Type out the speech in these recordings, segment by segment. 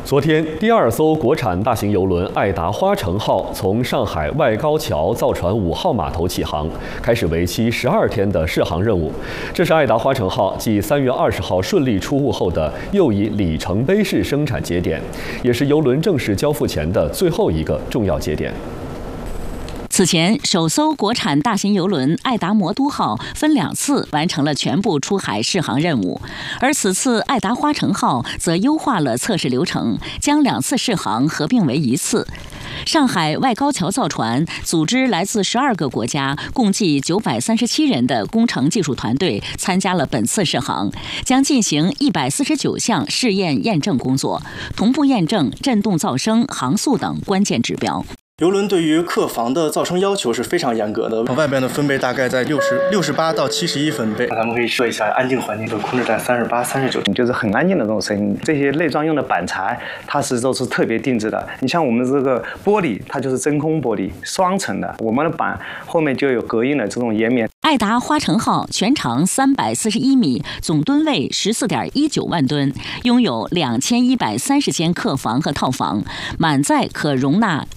昨天，第2艘国产大型邮轮爱达花城号从上海外高桥造船5号码头起航，开始为期12天的试航任务。这是爱达花城号继3月20号顺利出坞后的又一里程碑式生产节点，也是邮轮正式交付前的最后一个重要节点。 此前，首艘国产大型邮轮爱达魔都号分2次完成了全部出海试航任务，而此次爱达花城号则优化了测试流程，将2次试航合并为1次。上海外高桥造船组织来自12个国家，共计937人的工程技术团队参加了本次试航，将进行149项试验验证工作，同步验证振动噪声、航速等关键指标。 邮轮对于客房的噪声要求是非常严格的，外边的分贝大概在68到71分贝。咱们可以设一下安静环境的控制在38、39， 就是很安静的这种声音。这些内装用的板材，它都是特别定制的。你像我们这个玻璃，它就是真空玻璃，双层的。我们的板后面就有隔音的这种延绵。 爱达花城号全长341米，总吨位14.19万吨，拥有2130间客房和套房，满载可容纳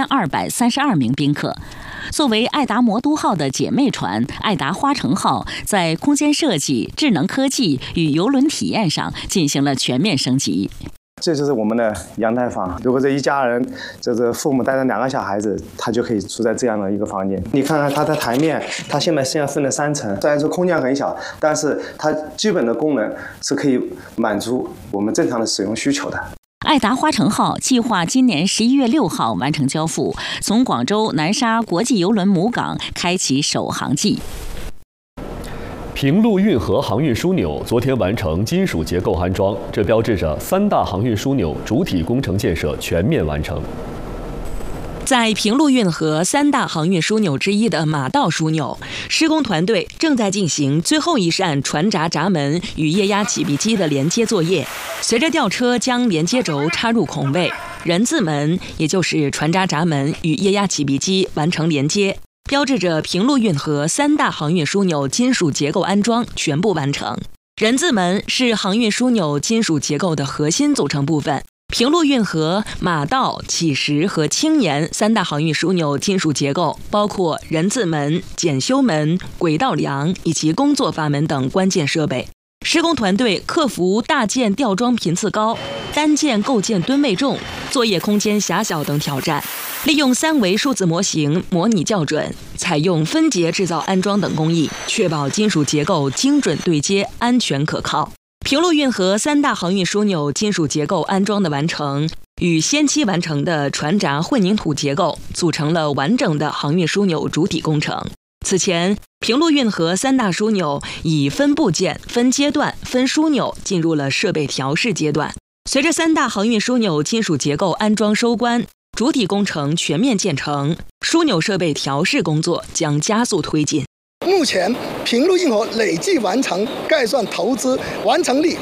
5232名宾客。作为爱达魔都号的姐妹船，爱达花城号在空间设计、智能科技与邮轮体验上进行了全面升级。 这就是我们的阳台房。如果这一家人，父母带着2个小孩子，他就可以住在这样的一个房间。你看看它的台面，它现在分了3层。虽然说空间很小，但是它基本的功能是可以满足我们正常的使用需求的。 爱达花城号计划今年11月6号完成交付，从广州南沙国际邮轮母港开启首航季。 平陆运河航运枢纽昨天完成金属结构安装，这标志着3大航运枢纽主体工程建设全面完成。 在平陆运河3大航运枢纽之一的马道枢纽，施工团队正在进行最后一扇船闸闸门与液压起闭机的连接作业。随着吊车将连接轴插入孔位，人字门也就是船闸闸门与液压起闭机完成连接，标志着平陆运河3大航运枢纽金属结构安装全部完成。人字门是航运枢纽金属结构的核心组成部分。 平陆运河、马道、启石和青岩3大航运枢纽金属结构，包括人字门、检修门、轨道梁以及工作阀门等关键设备。施工团队克服大件吊装频次高、单件构件吨位重、作业空间狭小等挑战，利用3维数字模型模拟校准，采用分节制造安装等工艺，确保金属结构精准对接、安全可靠。 平陆运河3大航运枢纽金属结构安装的完成，与先期完成的船闸混凝土结构组成了完整的航运枢纽主体工程。此前，平陆运河3大枢纽以分部件、分阶段、分枢纽进入了设备调试阶段。随着3大航运枢纽金属结构安装收官，主体工程全面建成，枢纽设备调试工作将加速推进。 目前，平陆运河累计完成概算投资完成率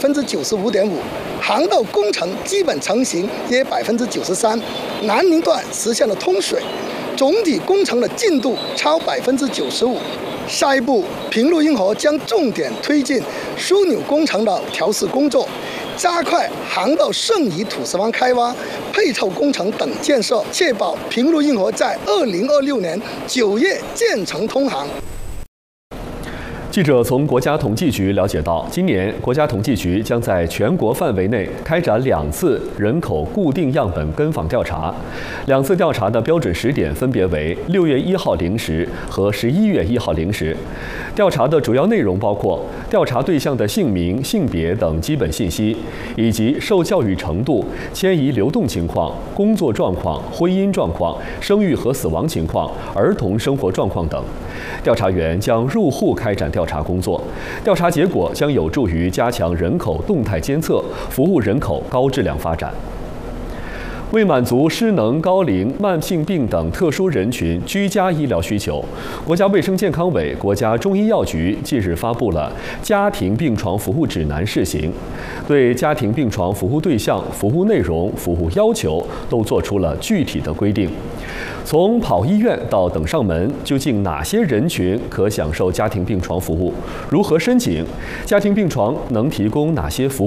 95.5%，航道工程基本成型约93%，南宁段实现了通水，总体工程的进度超95%。下一步，平陆运河将重点推进枢纽工程的调试工作，加快航道剩余土石方开挖、配套工程等建设，确保平陆运河在2026年9月建成通航。 记者从国家统计局了解到，今年国家统计局将在全国范围内开展2次人口固定样本跟访调查，2次调查的标准时点分别为6月1号0时和11月1号0时。调查的主要内容包括调查对象的姓名、性别等基本信息，以及受教育程度、迁移流动情况、工作状况、婚姻状况、生育和死亡情况、儿童生活状况等。调查员将入户开展调查工作，调查结果将有助于加强人口动态监测，服务人口高质量发展。为满足失能、高龄、慢性病等特殊人群居家医疗需求，国家卫生健康委、国家中医药局近日发布了《家庭病床服务指南（试行）》，对家庭病床服务对象、服务内容、服务要求都做出了具体的规定。从跑医院到等上门，究竟哪些人群可享受家庭病床服务？如何申请？家庭病床能提供哪些服务？